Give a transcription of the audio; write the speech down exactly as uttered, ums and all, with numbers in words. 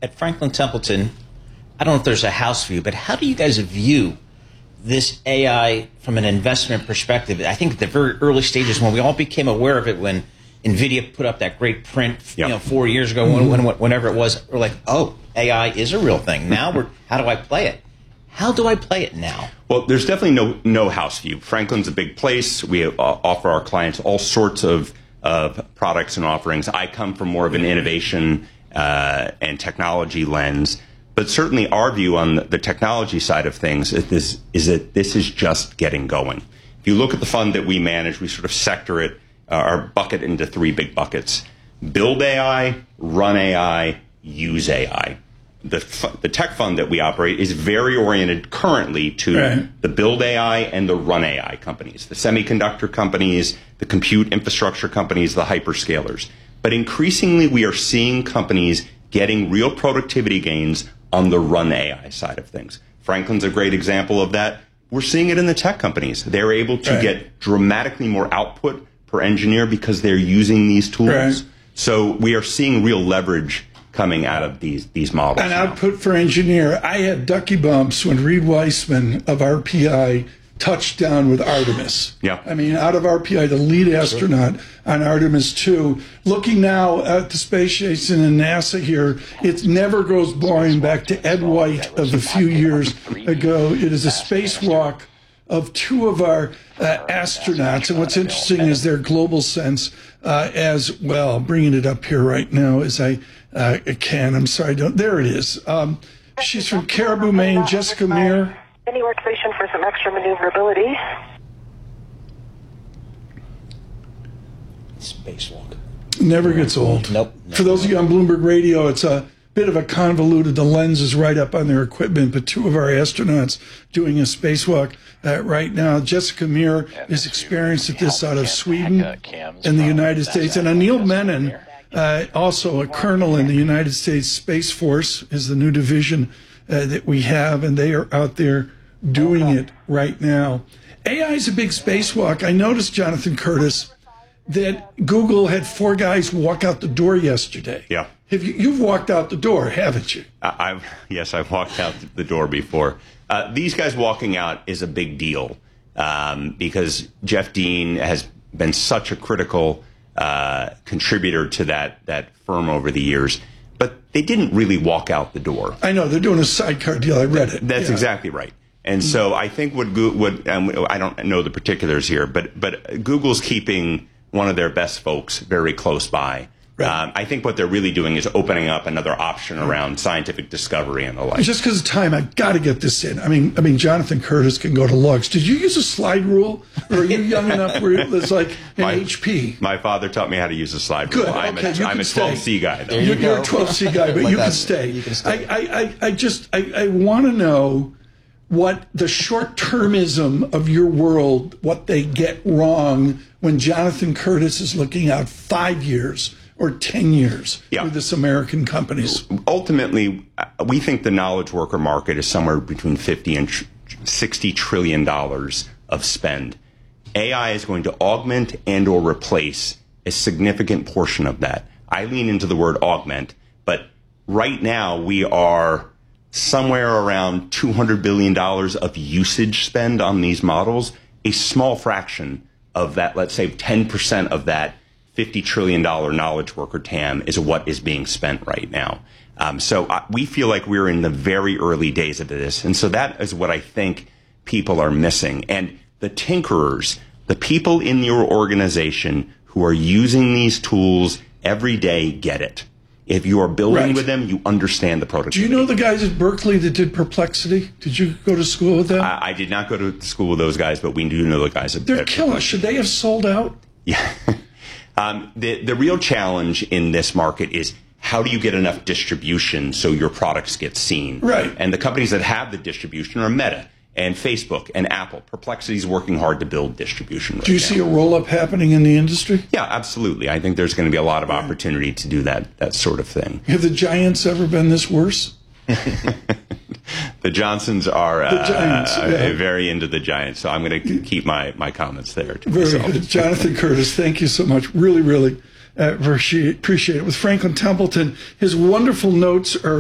at Franklin Templeton, I don't know if there's a house view, but how do you guys view this A I from an investment perspective? I think at the very early stages when we all became aware of it, when NVIDIA put up that great print, yep. you know, four years ago, mm-hmm. when, when, whenever it was, we're like, oh, A I is a real thing. Now we're, how do I play it? How do I play it now? Well, there's definitely no no house view. Franklin's a big place. We uh, offer our clients all sorts of, of products and offerings. I come from more of an innovation uh, and technology lens. But certainly our view on the technology side of things is, this, is that this is just getting going. If you look at the fund that we manage, we sort of sector it, uh, our bucket into three big buckets. Build A I, run A I, use A I. The, the tech fund that we operate is very oriented currently to right. the build A I and the run A I companies, the semiconductor companies, the compute infrastructure companies, the hyperscalers. But increasingly we are seeing companies getting real productivity gains on the run A I side of things. Franklin's a great example of that. We're seeing it in the tech companies. They're able to right. get dramatically more output per engineer because they're using these tools. Right. So we are seeing real leverage coming out of these these models. And now. Output for engineer. I had ducky bumps when Reed Weissman of R P I touched down with Artemis. Yeah. I mean, out of R P I, the lead astronaut sure. on Artemis two. Looking now at the space station and NASA here, it never goes boring back to Ed White of a few years ago. It is a spacewalk of two of our uh, astronauts. And what's interesting is their global sense uh, as well. Bringing it up here right now as I uh, can. I'm sorry. Don't, there it is. Um, she's from Caribou, Maine. Jessica Meir. Any workstation for some extra maneuverability. Spacewalk. Never gets old. Nope. For those of you on Bloomberg Radio, it's a bit of a convoluted. The lens is right up on their equipment, but two of our astronauts doing a spacewalk uh, right now. Jessica Meir is experienced at this out of Sweden and the United States. And Anil Menon, uh, also a colonel in the United States Space Force, is the new division uh, that we have, and they are out there doing it right now. A I is a big spacewalk. I noticed, Jonathan Curtis, that Google had four guys walk out the door yesterday. Yeah. Have you, you've walked out the door, haven't you? I've, yes, I've walked out the door before. Uh, these guys walking out is a big deal um, because Jeff Dean has been such a critical uh, contributor to that, that firm over the years. But they didn't really walk out the door. I know. They're doing a sidecar deal. I read it. That's yeah. exactly right. And so I think what, what um, I don't know the particulars here, but, but Google's keeping one of their best folks very close by. Right. Um, I think what they're really doing is opening up another option around scientific discovery and the like. Just because of time, I've got to get this in. I mean, I mean, Jonathan Curtis can go to logs. Did you use a slide rule, or are you young enough where it's like an my, H P? My father taught me how to use a slide Good. rule. I'm okay, a, I'm a twelve C guy, though. You're, you're a twelve C guy, but you can stay. You can stay. I, I, I, I just, I, I want to know what the short-termism of your world, what they get wrong when Jonathan Curtis is looking out five years or ten years yeah. with this American companies. Ultimately, we think the knowledge worker market is somewhere between fifty and sixty trillion dollars of spend. A I is going to augment and or replace a significant portion of that. I lean into the word augment, but right now we are somewhere around two hundred billion dollars of usage spend on these models. A small fraction of that, let's say ten percent of that fifty trillion dollars knowledge worker T A M is what is being spent right now. Um, so uh, we feel like we're in the very early days of this. And so that is what I think people are missing. And the tinkerers, the people in your organization who are using these tools every day get it. If you are building right. with them, you understand the productivity. Do you know the guys at Berkeley that did Perplexity? Did you go to school with them? I, I did not go to school with those guys, but we do know the guys at They're at killer. Should they have sold out? Yeah. um, the, the real challenge in this market is how do you get enough distribution so your products get seen? Right. And the companies that have the distribution are Meta and Facebook and Apple. Perplexity is working hard to build distribution right Do you now. see a roll-up happening in the industry? Yeah, absolutely. I think there's going to be a lot of opportunity to do that that sort of thing. Have the Giants ever been this worse? The Johnsons are uh, the Giants, uh, yeah. very into the Giants, so I'm going to keep my, my comments there. To Very myself. good. Jonathan Curtis, thank you so much. Really, really uh, appreciate, appreciate it. With Franklin Templeton, his wonderful notes are